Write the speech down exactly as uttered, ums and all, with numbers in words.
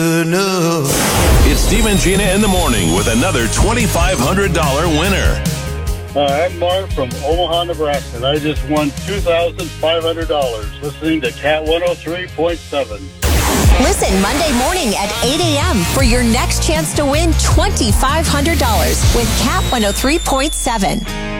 good enough. It's Steve and Gina in the morning with another twenty-five hundred dollars winner. Uh, I'm Mark from Omaha, Nebraska, and I just won two thousand five hundred dollars listening to Cat one oh three point seven. Listen Monday morning at eight a.m. for your next chance to win twenty-five hundred dollars with Cat one oh three point seven.